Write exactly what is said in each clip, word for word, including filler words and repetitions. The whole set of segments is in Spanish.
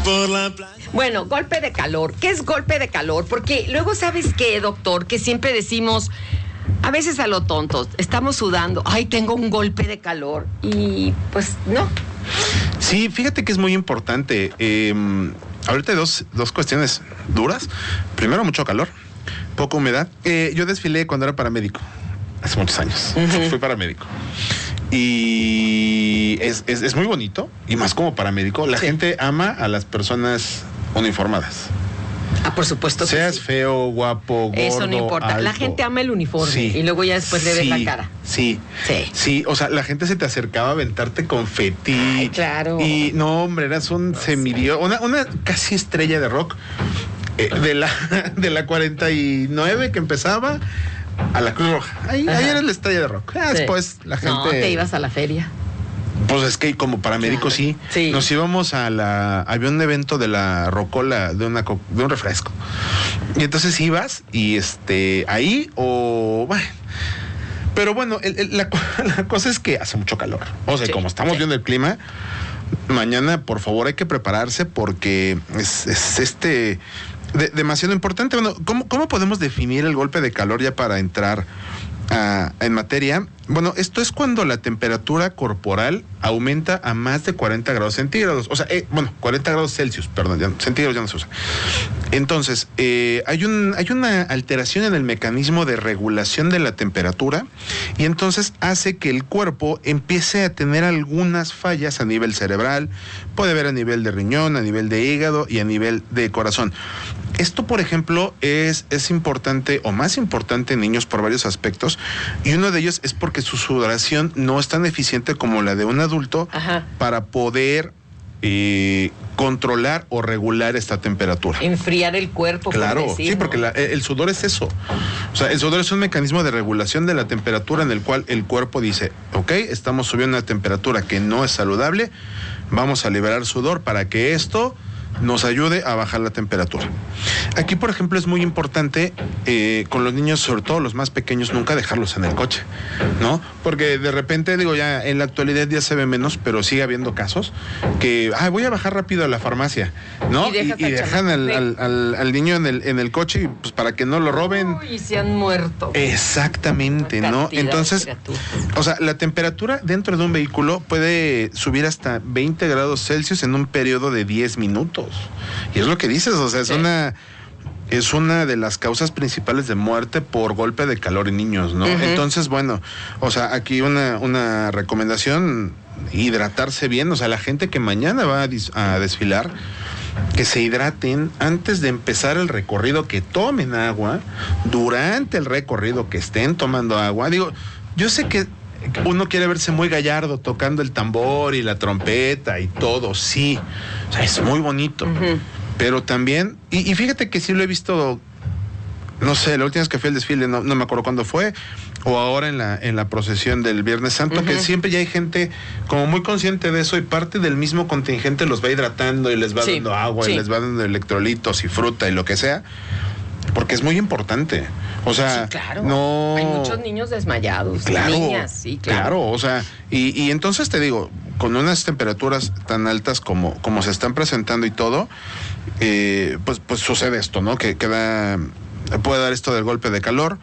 por la playa. Bueno, golpe de calor. ¿Qué es golpe de calor? Porque luego, ¿sabes qué, doctor? Que siempre decimos, a veces a lo tontos, estamos sudando, ay, tengo un golpe de calor. Y pues no. Sí, fíjate que es muy importante. Eh, ahorita hay dos, dos cuestiones duras. Primero, mucho calor, poca humedad. Eh, yo desfilé cuando era paramédico, hace muchos años. Uh-huh. Fui paramédico. Y es, es, es muy bonito, y más como paramédico. La sí. gente ama a las personas uniformadas. Ah, por supuesto que Seas sí. feo, guapo, gordo, eso no importa. alto. La gente ama el uniforme sí. y luego ya después le ves sí. la cara. Sí. Sí. Sí, o sea, la gente se te acercaba a aventarte confeti. Ay, claro. Y no, hombre, eras un no semidio, una, una casi estrella de rock. Eh, de la de la cuarenta y nueve que empezaba a la Cruz Roja. Ahí, ahí eres la estrella de rock. Ah, sí. Después la gente. No, te ibas a la feria. Pues es que como paramédico claro. sí, sí, nos íbamos a la, había un evento de la Rocola, de una de un refresco. Y entonces ibas y este, ahí o bueno. Pero bueno, el, el, la, la cosa es que hace mucho calor. O sea, sí, como estamos sí. viendo el clima, mañana por favor hay que prepararse porque es, es este de, demasiado importante. Bueno, ¿cómo, ¿cómo podemos definir el golpe de calor ya para entrar a, en materia? Bueno, esto es cuando la temperatura corporal aumenta a más de cuarenta grados centígrados. O sea, eh, bueno, cuarenta grados Celsius, perdón, ya, centígrados ya no se usa. Entonces, eh, hay, un, hay una alteración en el mecanismo de regulación de la temperatura y entonces hace que el cuerpo empiece a tener algunas fallas a nivel cerebral, puede haber a nivel de riñón, a nivel de hígado y a nivel de corazón. Esto, por ejemplo, es, es importante o más importante en niños por varios aspectos y uno de ellos es porque su sudoración no es tan eficiente como la de un adulto Ajá. para poder eh, controlar o regular esta temperatura. Enfriar el cuerpo. Claro, por decir, sí, ¿no? porque la, el sudor es eso. O sea, el sudor es un mecanismo de regulación de la temperatura en el cual el cuerpo dice, ok, estamos subiendo una temperatura que no es saludable, vamos a liberar sudor para que esto nos ayude a bajar la temperatura. Aquí, por ejemplo, es muy importante eh, con los niños, sobre todo los más pequeños, nunca dejarlos en el coche, ¿no? Porque de repente, digo, ya en la actualidad ya se ve menos, pero sigue habiendo casos que, ah, voy a bajar rápido a la farmacia, ¿no? Y, y, y dejan al, al, al, al niño en el, en el coche y, pues, para que no lo roben. Uy, y se han muerto. Exactamente, ¿no? Entonces, o sea, la temperatura dentro de un vehículo puede subir hasta veinte grados Celsius en un periodo de diez minutos. Y es lo que dices, o sea, es sí. una es una de las causas principales de muerte por golpe de calor en niños, ¿no? Uh-huh. Entonces, bueno, o sea, aquí una, una recomendación, hidratarse bien, o sea, la gente que mañana va a, dis- a desfilar, que se hidraten antes de empezar el recorrido, que tomen agua, durante el recorrido que estén tomando agua. Digo, yo sé que uno quiere verse muy gallardo tocando el tambor y la trompeta y todo, sí, o sea, es muy bonito, uh-huh. pero también, y, y fíjate que sí lo he visto, no sé, la última vez que fui al desfile, no, no me acuerdo cuándo fue, o ahora en la, en la procesión del Viernes Santo, uh-huh. que siempre ya hay gente como muy consciente de eso y parte del mismo contingente los va hidratando y les va sí, dando agua sí. y les va dando electrolitos y fruta y lo que sea, porque es muy importante. O sea, sí, claro. no. Hay muchos niños desmayados, claro, niñas, sí, claro. Claro, o sea, y, y entonces te digo, con unas temperaturas tan altas como, como se están presentando y todo, eh, pues, pues sucede esto, ¿no? Que, que da, puede dar esto del golpe de calor.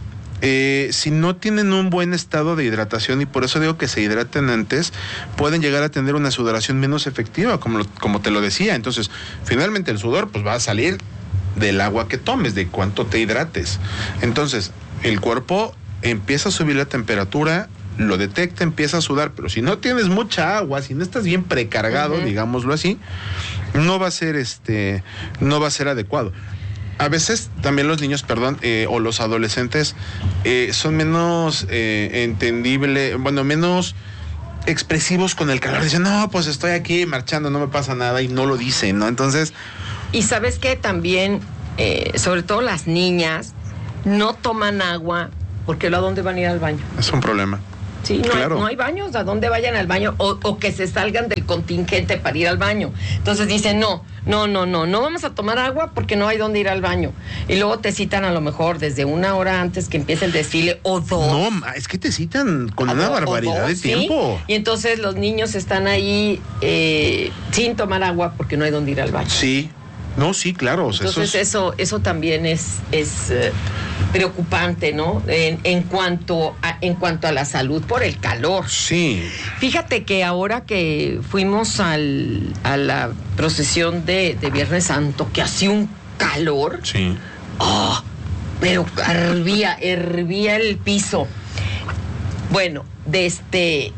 Eh, si no tienen un buen estado de hidratación, y por eso digo que se hidraten antes, pueden llegar a tener una sudoración menos efectiva, como, lo, como te lo decía. Entonces, finalmente el sudor pues va a salir del agua que tomes, de cuánto te hidrates. Entonces, el cuerpo empieza a subir la temperatura, lo detecta, empieza a sudar, pero si no tienes mucha agua, si no estás bien precargado, uh-huh. digámoslo así, no va a ser este, no va a ser adecuado. A veces también los niños, perdón, eh, o los adolescentes eh, son menos eh, entendible, bueno, menos expresivos con el calor. Dicen, no, pues estoy aquí marchando, no me pasa nada, y no lo dicen, ¿no? Entonces... Y sabes que también, eh, sobre todo las niñas, no toman agua porque ¿a dónde van a ir al baño? Es un problema. Sí, no, claro. hay, no hay baños, a dónde vayan al baño o, o que se salgan del contingente para ir al baño. Entonces dicen, no, no, no, no, no vamos a tomar agua porque no hay dónde ir al baño. Y luego te citan a lo mejor desde una hora antes que empiece el desfile o dos. No, ma, es que te citan con A una do- barbaridad o de dos, ¿sí? tiempo. Y entonces los niños están ahí eh, sin tomar agua porque no hay dónde ir al baño. Sí, no, sí, claro. O sea, Entonces eso es- eso, eso también es, es eh, preocupante, ¿no? En, en cuanto a, en cuanto a la salud por el calor. Sí. Fíjate que ahora que fuimos al, a la procesión de, de Viernes Santo, que hacía un calor, Sí. ¡oh! Pero hervía, hervía el piso. Bueno, de este...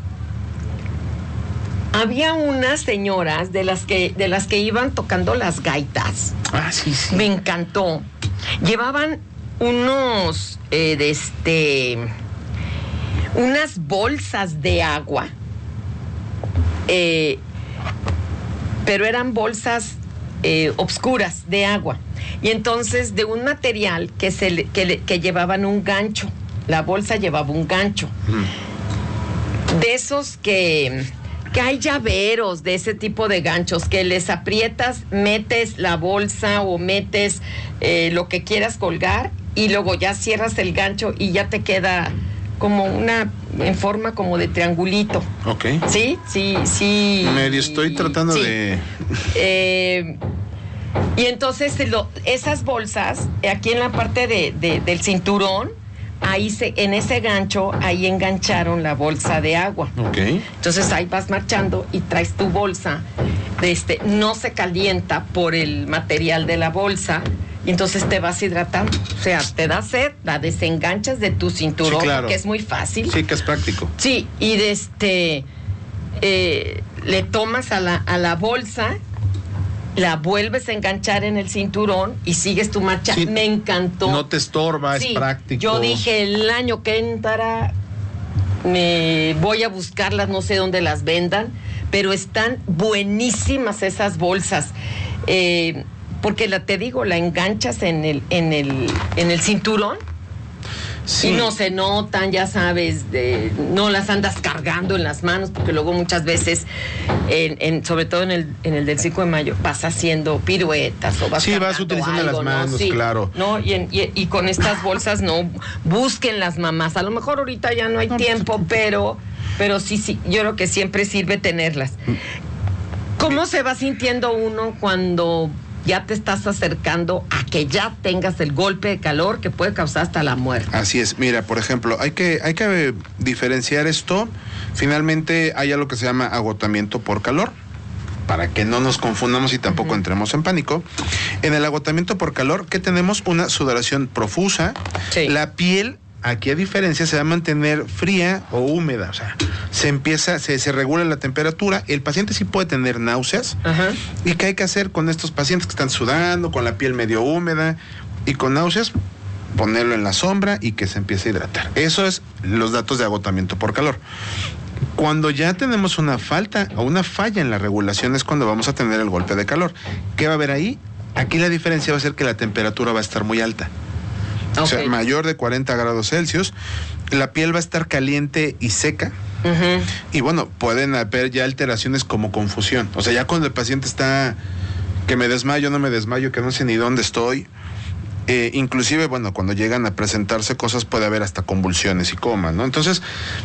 Había unas señoras de las que, de las que iban tocando las gaitas. Ah, sí, sí. Me encantó. Llevaban unos, eh, de este, unas bolsas de agua, eh, pero eran bolsas eh, obscuras de agua. Y entonces de un material que, se le- que, le- que llevaban un gancho. La bolsa llevaba un gancho. Mm. De esos que... que hay llaveros de ese tipo de ganchos que les aprietas, metes la bolsa o metes eh, lo que quieras colgar y luego ya cierras el gancho y ya te queda como una en forma como de triangulito. Ok. ¿Sí? Sí, sí. Medio estoy tratando Sí. de... Eh, y entonces lo- esas bolsas, aquí en la parte de, de- del cinturón, ahí se, en ese gancho, ahí engancharon la bolsa de agua. Ok. Entonces ahí vas marchando y traes tu bolsa. De este, no se calienta por el material de la bolsa y entonces te vas hidratando. O sea, te da sed, la desenganchas de tu cinturón, Sí, claro. que es muy fácil. Sí, que es práctico. Sí, y de este eh, le tomas a la, a la bolsa, la vuelves a enganchar en el cinturón y sigues tu marcha. Sí, Me encantó. No te estorba, Sí, es práctico. Yo dije, el año que entrará me voy a buscarlas, no sé dónde las vendan, pero están buenísimas esas bolsas. Eh, porque la, te digo, la enganchas en el, en el, en el cinturón. Sí. Y no se notan, ya sabes, de, no las andas cargando en las manos, porque luego muchas veces, en, en, sobre todo en el, en el del cinco de mayo, vas haciendo piruetas o vas Sí, vas cargando utilizando algo, las manos, ¿no? Sí, claro. ¿no? Y, en- y- y con estas bolsas, no, busquen las mamás. A lo mejor ahorita ya no hay No, tiempo, pero, pero sí, sí, yo creo que siempre sirve tenerlas. ¿Cómo se va sintiendo uno cuando ya te estás acercando a que ya tengas el golpe de calor que puede causar hasta la muerte? Así es. Mira, por ejemplo, hay que, hay que diferenciar esto. Finalmente hay algo que se llama agotamiento por calor, para que no nos confundamos y tampoco Ujú. entremos en pánico. En el agotamiento por calor, ¿qué tenemos? Una sudoración profusa. Sí. La piel, aquí a diferencia, se va a mantener fría o húmeda. O sea, se empieza, se, se regula la temperatura. El paciente sí puede tener náuseas. Ajá. ¿Y qué hay que hacer con estos pacientes que están sudando, con la piel medio húmeda y con náuseas? Ponerlo en la sombra y que se empiece a hidratar. Eso es los datos de agotamiento por calor. Cuando ya tenemos una falta o una falla en la regulación es cuando vamos a tener el golpe de calor. ¿Qué va a haber ahí? Aquí la diferencia va a ser que la temperatura va a estar muy alta. O sea, Ok. mayor de cuarenta grados Celsius. La piel va a estar caliente y seca. Ujú. Y bueno, pueden haber ya alteraciones como confusión. O sea, ya cuando el paciente está que me desmayo, no me desmayo, que no sé ni dónde estoy. Eh, inclusive, bueno, cuando llegan a presentarse cosas puede haber hasta convulsiones y coma, ¿no? Entonces,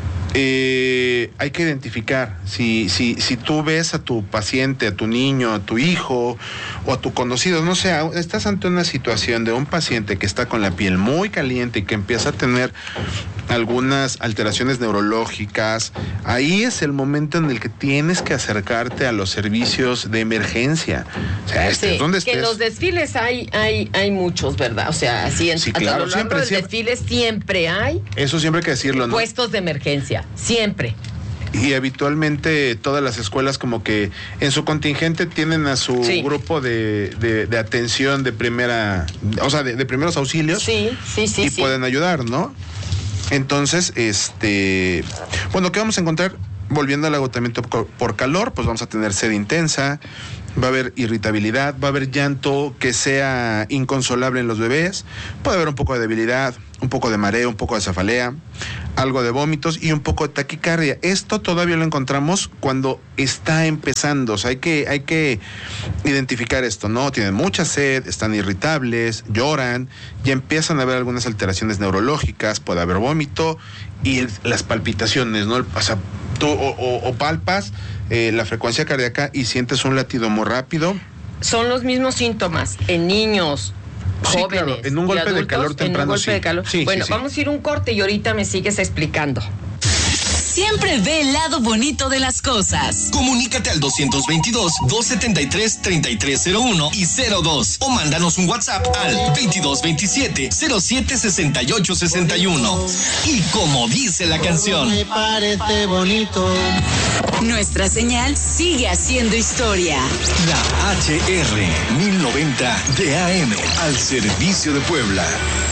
eh, hay que identificar si, si, si tú ves a tu paciente, a tu niño, a tu hijo o a tu conocido, no sé, estás ante una situación de un paciente que está con la piel muy caliente y que empieza a tener algunas alteraciones neurológicas, ahí es el momento en el que tienes que acercarte a los servicios de emergencia. O sea, estés Sí, donde que en estés. los desfiles hay, hay, hay muchos, ¿verdad? O sea, así en, Sí, a claro, lo largo siempre, del siempre. desfile siempre hay Eso siempre hay que decirlo, ¿no? puestos de emergencia, siempre. Y habitualmente todas las escuelas como que en su contingente tienen a su Sí. grupo de, de, de atención de primera, o sea, de, de primeros auxilios. Sí, sí, sí, y sí. pueden ayudar, ¿no? Entonces, este, bueno, ¿qué vamos a encontrar? Volviendo al agotamiento por por calor, pues vamos a tener sed intensa, va a haber irritabilidad, va a haber llanto que sea inconsolable en los bebés, puede haber un poco de debilidad, un poco de mareo, un poco de cefalea, algo de vómitos y un poco de taquicardia. Esto todavía lo encontramos cuando está empezando, o sea, hay que, hay que identificar esto, ¿no? Tienen mucha sed, están irritables, lloran, ya empiezan a haber algunas alteraciones neurológicas, puede haber vómito y el, las palpitaciones, ¿no? O sea, tú o, o, o palpas eh, la frecuencia cardíaca y sientes un latido muy rápido. Son los mismos síntomas en niños, sí, jóvenes, claro, en un golpe adultos, de calor temprano. En un golpe sí. de calor. Sí, bueno, sí, sí. vamos a ir un corte y ahorita me sigues explicando. Siempre ve el lado bonito de las cosas. Comunícate al dos veintidós, dos setenta y tres, treinta y tres cero uno y cero dos o mándanos un WhatsApp al veintidós veintisiete, cero siete sesenta y ocho sesenta y uno. Y como dice la canción, me parece bonito. Nuestra señal sigue haciendo historia. La H R mil noventa de A M al servicio de Puebla.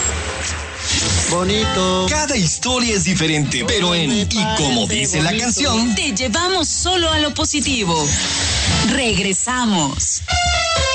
Bonito. Cada historia es diferente, pero en Y como dice la canción, Te llevamos solo a lo positivo. Regresamos.